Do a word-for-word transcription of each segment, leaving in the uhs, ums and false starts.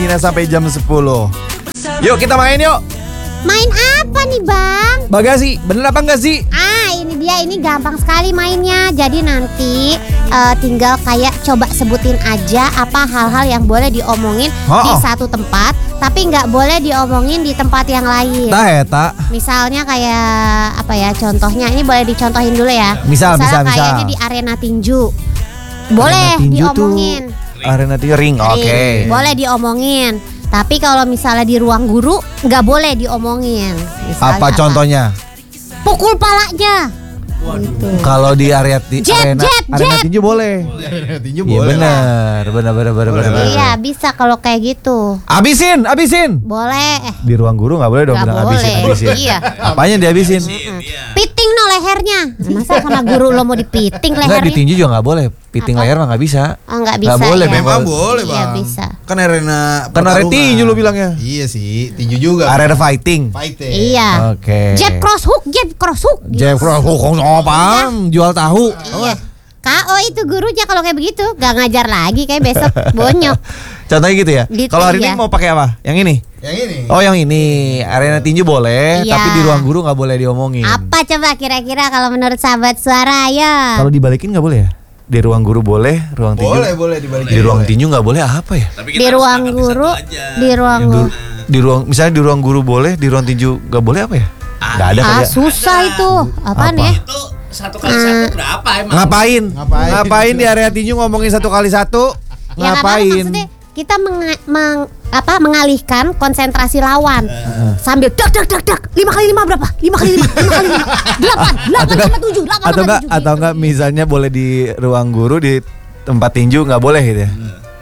paginya sampai jam sepuluh. Yuk kita main yuk. Main apa nih Bang? Bagasi, bener apa enggak sih? Ah ini dia, ini gampang sekali mainnya. Jadi nanti uh, tinggal kayak coba sebutin aja apa hal-hal yang boleh diomongin Oh, di oh. satu tempat, tapi nggak boleh diomongin di tempat yang lain. Tah eta. Misalnya kayak apa ya contohnya, ini boleh dicontohin dulu ya. Misal, misal, Misalnya misal. kayaknya di arena tinju. Boleh Arena tinju diomongin. tuh, arena tinju ring, oke. Ring, boleh diomongin. Tapi kalau misalnya di ruang guru nggak boleh diomongin. Misalnya Apa contohnya? Pukul palanya. Gitu. Kalau di area ti- Jab, arena, jab, arena jab. tinju boleh. Tinju Iya boleh. benar, benar, benar, benar, benar. benar. Iya bisa kalau kayak gitu. Abisin, abisin. Boleh. Eh, Di ruang guru nggak boleh dong nggak bilang boleh. abisin, abisin. Iya. Apanya dihabisin? Piting no lehernya. Masa sama guru lo mau dipiting Enggak, di lehernya? tinju juga nggak boleh. Piting Apa? leher mah nggak bisa. Oh nggak bisa. Nggak boleh, ya. Memang boleh Iya bang. bisa. Kan arena Kan arena pertarungan. tinju lu bilangnya. Iya sih, tinju juga. Arena fighting. Fighting. Iya. Oke. Jab cross hook, jab cross hook. Jeff Cross, oh, apaan? Jual tahu. Iya. K O itu gurunya kalau kayak begitu, gak ngajar lagi kayak besok bonyok. Contohnya gitu ya. Gitu, Kalau hari iya. ini mau pakai apa? Yang ini? Yang ini. Oh, yang ini. Arena tinju boleh, Iya. tapi di ruang guru nggak boleh diomongin. Apa coba kira-kira kalau menurut sahabat suara ya? Kalau dibalikin nggak boleh ya? Di ruang guru boleh, ruang tinju. Boleh, boleh dibalikin. Di ruang Boleh. tinju nggak boleh apa ya? Tapi kita Di harus ruang sepakati guru, satu aja. di ruang Di, guru. di ruang, misalnya di ruang guru boleh, di ruang tinju nggak boleh apa ya? Nggak ada Ah kali ya. susah itu. Apaan Apa? ya? Itu satu kali satu berapa emang? Ngapain? Ngapain? Ngapain di area tinju ngomongin satu kali satu? Ya nggak apa-apa, Ngapain? maksudnya kita menga- meng- apa mengalihkan konsentrasi lawan sambil dak dak dak dak lima kali lima berapa lima kali lima lima kali lima delapan delapan tambah tujuh delapan Atau tambah enggak tujuh atau enggak misalnya boleh di ruang guru, di tempat tinju nggak boleh gitu ya.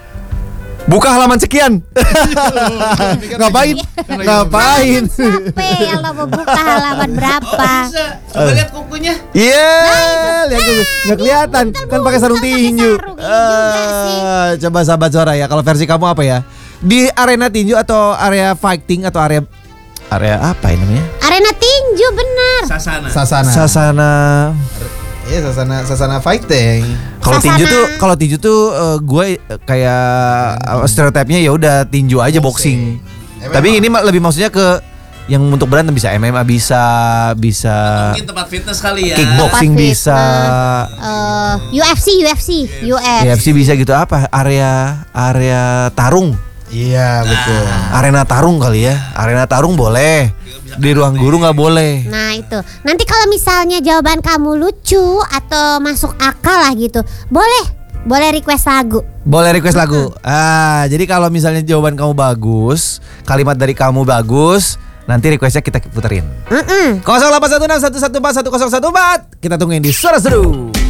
Buka halaman sekian. Ngapain? Ngapain? siapa yang lo mau buka halaman berapa Oh, bisa. Coba lihat kukunya. Iya, Nah, lihat tuh, nggak kelihatan kan pakai sarung Kan pakai tinju. sarung juga sih. Ah, coba sahabat suara ya, kalau versi kamu apa ya? Di arena tinju atau area fighting atau area area apa ini namanya? arena tinju benar Sasana. Sasana. Sasana. Iya, sasana sasana fighting. Kalau Sasana. tinju tuh, kalau tinju tuh eh, gue eh, kayak eh, stereotipnya ya udah tinju aja boxing. M M A. Tapi ini mah lebih maksudnya ke yang untuk berantem bisa M M A bisa bisa Mungkin tempat fitness kali ya. kickboxing Tempat bisa. Eh, U F C U F C U F U F C bisa gitu apa? Area area tarung. Iya, betul. Arena tarung kali ya. Arena tarung boleh. Di ruang guru nggak boleh. Nah itu nanti kalau misalnya jawaban kamu lucu atau masuk akal lah gitu, boleh boleh request lagu. Boleh request lagu. Ah, jadi kalau misalnya jawaban kamu bagus, kalimat dari kamu bagus, nanti requestnya kita puterin. Mm-mm. nol delapan satu enam satu satu empat satu nol satu empat. Kita tungguin di Suara Seru.